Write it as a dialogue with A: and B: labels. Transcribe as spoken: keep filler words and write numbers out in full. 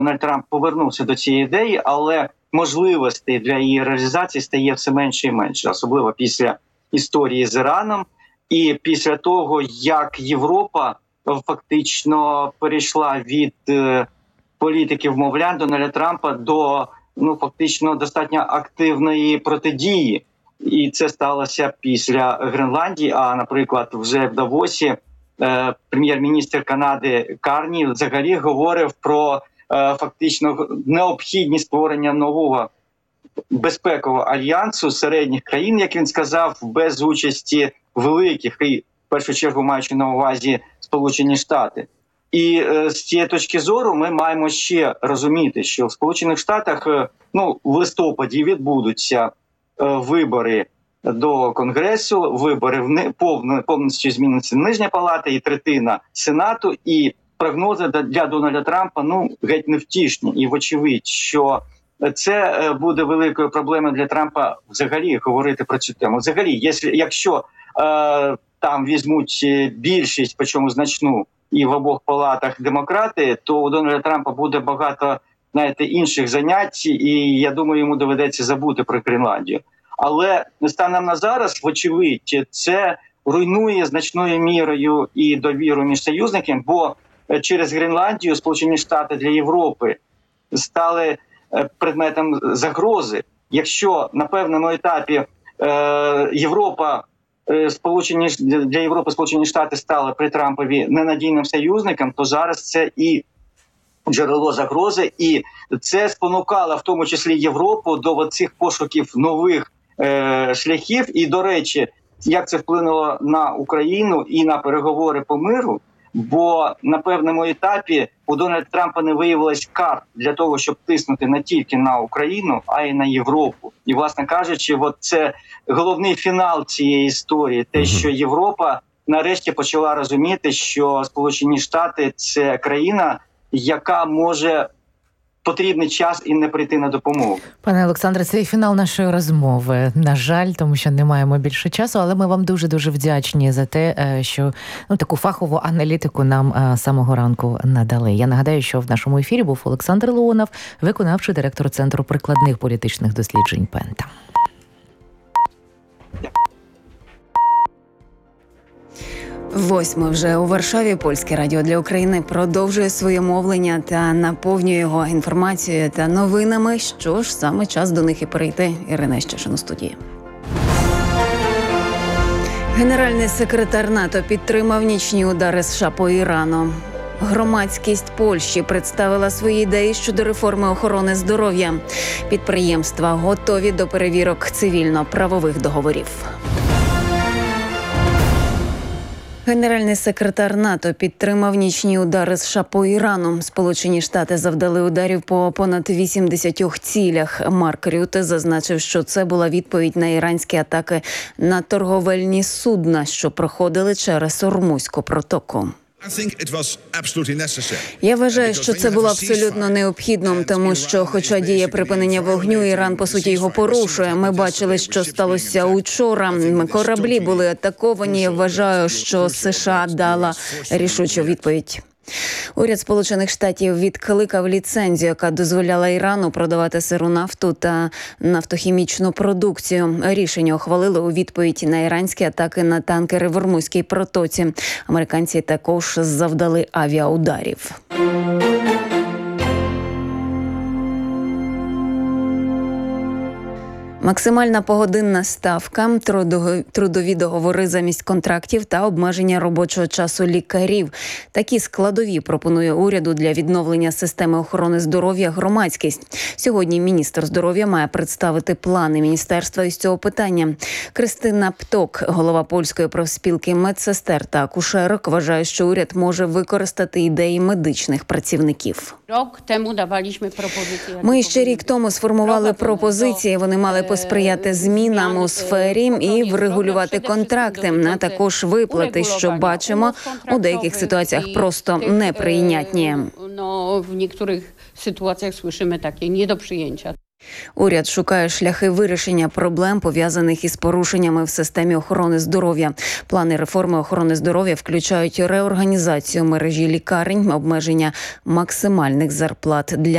A: Дональд Трамп повернувся до цієї ідеї, але можливостей для її реалізації стає все менше і менше, особливо після історії з Іраном і після того, як Європа фактично перейшла від е, політики вмовлянь Дональда Трампа до ну фактично достатньо активної протидії. І це сталося після Гренландії, а, наприклад, вже в Давосі е, прем'єр-міністр Канади Карні взагалі говорив про е, фактично необхідність створення нового безпекового альянсу середніх країн, як він сказав, без участі великих, і в першу чергу маючи на увазі Сполучені Штати. І е, з цієї точки зору ми маємо ще розуміти, що в Сполучених Штатах е, ну, в листопаді відбудуться е, вибори до Конгресу, вибори в повно, повністю зміниться Нижня палата і третина Сенату, і прогнози для Дональда Трампа ну геть невтішні. І вочевидь, що це буде великою проблемою для Трампа взагалі говорити про цю тему. Взагалі, якщо, якщо е, там візьмуть більшість, причому значну, і в обох палатах демократи, то у Дональда Трампа буде багато, знаєте, інших занять, і я думаю, йому доведеться забути про Гренландію. Але станом на зараз, вочевидь, це руйнує значною мірою і довіру між союзниками, бо через Гренландію Сполучені Штати для Європи стали предметом загрози. Якщо на певному етапі е, Європа, е, Сполучені для Європи Сполучені Штати стали при Трампові ненадійним союзником, то зараз це і джерело загрози, і це спонукало в тому числі Європу до цих пошуків нових е, шляхів. І, до речі, як це вплинуло на Україну і на переговори по миру, бо на певному етапі у Дональда Трампа не виявилось карт для того, щоб тиснути не тільки на Україну, а й на Європу. І, власне кажучи, от це головний фінал цієї історії, те, що Європа нарешті почала розуміти, що Сполучені Штати – це країна, яка може потрібний час і не прийти на допомогу.
B: Пане Олександре, це і фінал нашої розмови. На жаль, тому що не маємо більше часу, але ми вам дуже-дуже вдячні за те, що ну, таку фахову аналітику нам з самого ранку надали. Я нагадаю, що в нашому ефірі був Олександр Леонов, виконавчий директор Центру прикладних політичних досліджень Пента.
C: Восьме вже у Варшаві. Польське радіо для України продовжує своє мовлення та наповнює його інформацією та новинами. Що ж, саме час до них і перейти. Ірина Щешин у студії. Генеральний секретар НАТО підтримав нічні удари США по Ірану. Громадськість Польщі представила свої ідеї щодо реформи охорони здоров'я. Підприємства готові до перевірок цивільно-правових договорів. Генеральний секретар НАТО підтримав нічні удари США по Ірану. Сполучені Штати завдали ударів по понад вісімдесятьох цілях. Марк Рюте зазначив, що це була відповідь на іранські атаки на торговельні судна, що проходили через Ормузьку протоку. Я вважаю, що це було абсолютно необхідним, тому що, хоча діє припинення вогню, Іран, по суті, його порушує. Ми бачили, що сталося учора. Кораблі були атаковані. Я вважаю, що США дала рішучу відповідь. Уряд Сполучених Штатів відкликав ліцензію, яка дозволяла Ірану продавати сиру нафту та нафтохімічну продукцію. Рішення ухвалили у відповідь на іранські атаки на танкери в Ормузькій протоці. Американці також завдали авіаударів. Максимальна погодинна ставка, трудові договори замість контрактів та обмеження робочого часу лікарів. Такі складові пропонує уряду для відновлення системи охорони здоров'я громадськість. Сьогодні міністр здоров'я має представити плани міністерства із цього питання. Кристина Пток, голова польської профспілки медсестер та акушерок, вважає, що уряд може використати ідеї медичних працівників. Ми ще рік тому сформували пропозиції, вони мали посприяти змінам у сфері і врегулювати контракти, а також виплати, що бачимо у деяких ситуаціях просто неприйнятні.
D: В деяких ситуаціях чуємо таке не до прийняття.
C: Уряд шукає шляхи вирішення проблем, пов'язаних із порушеннями в системі охорони здоров'я. Плани реформи охорони здоров'я включають реорганізацію мережі лікарень, обмеження максимальних зарплат для